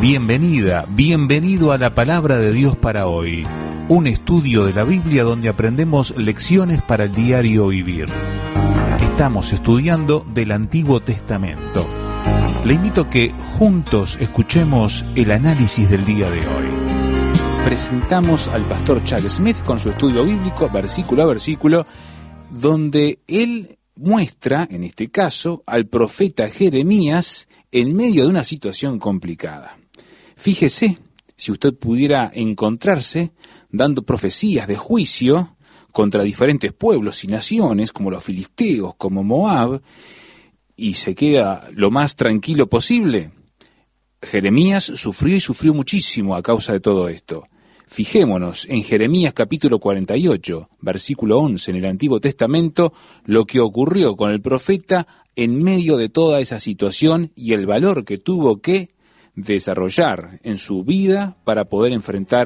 Bienvenida, bienvenido a la Palabra de Dios para hoy, un estudio de la Biblia donde aprendemos lecciones para el diario vivir. Estamos estudiando del Antiguo Testamento. Le invito a que juntos escuchemos el análisis del día de hoy. Presentamos al pastor Chuck Smith con su estudio bíblico, versículo a versículo, donde él muestra, en este caso, al profeta Jeremías en medio de una situación complicada. Fíjese, si usted pudiera encontrarse dando profecías de juicio contra diferentes pueblos y naciones, como los filisteos, como Moab, y se queda lo más tranquilo posible. Jeremías sufrió y sufrió muchísimo a causa de todo esto. Fijémonos en Jeremías capítulo 48, versículo 11, en el Antiguo Testamento, lo que ocurrió con el profeta en medio de toda esa situación y el valor que tuvo que desarrollar en su vida para poder enfrentar